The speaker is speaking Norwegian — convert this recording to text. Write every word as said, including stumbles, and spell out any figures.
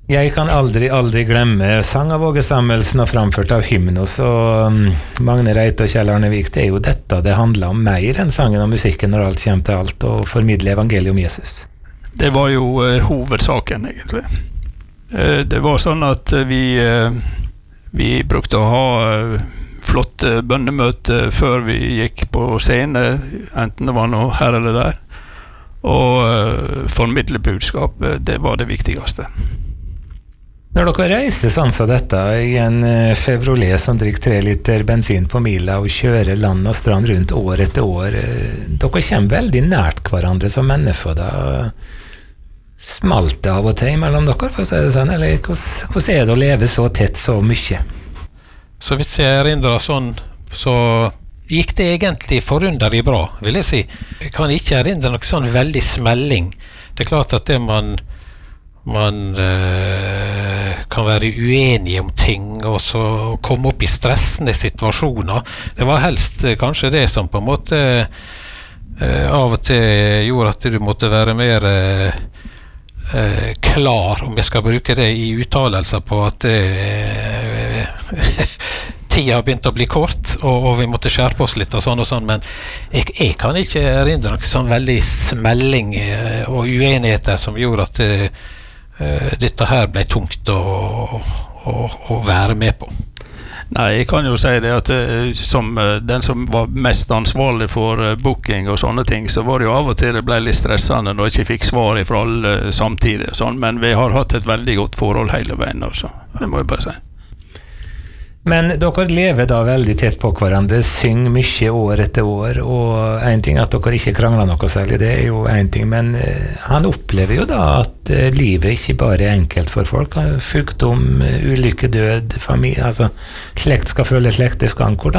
Jeg kan aldri, aldri glemme sang av Åge Samuelsen og framført av Hymnos, og um, Magne Reite og Kjell Arnevik, det er jo dette det handler om mer enn sangen og musikken når alt kommer til alt, og formidle evangeliet om Jesus. Det var jo uh, hovedsaken, egentlig. Uh, det var sånn at uh, vi, uh, vi brukte å ha uh, flotte bønnemøter før vi gikk på scene, enten det var noe her eller der, og uh, formidle budskap, uh, det var det viktigste. Når dere reiser sånn som dette i en Chevrolet som drikker tre liter bensin på mila og kjører land og strand rundt år etter år, dere kommer veldig nært hverandre som mennesker da. Smalt det av og til mellom dere, for å si det sånn, eller hvordan er det å leve så tett så mye? Så hvis jeg erindrer sånn, så gikk det egentlig forunderlig bra, vil jeg si. Jeg kan ikke erindre noe sånn veldig smelling. Det er klart at det man man eh, kan være uenige om ting og så komme opp i stressende situasjoner. Det var helst eh, kanskje det som på en måte eh, av og til gjorde at du måtte være mer eh, eh, klar, om jeg skal bruke det i uttalelser på at eh, tida begynte å bli kort, og, og vi måtte skjerpe oss litt og sånn og sånn, men jeg, jeg kan ikke erindre noe sånn veldig smelling eh, og uenigheter som gjorde at eh, Uh, dette her ble tungt å, å, å være med på. Nei, jeg kan jo si det at uh, som uh, den som var mest ansvarlig for uh, booking og sånne ting, så var det jo av og til det ble litt stressende når jeg ikke fikk svar fra alle uh, samtidig, sånn, men vi har hatt et veldig godt forhold hele veien også, det må jeg bare si. Men dere lever da veldig tett på hverandre, synger mye år etter år, og en ting at dere ikke krangler noe særlig, det er jo en ting, men uh, han opplever jo da at uh, livet ikke bare er enkelt for folk, sykdom, ulykke, død, familie, altså slekt skal følge slekt, det skal han. Hvordan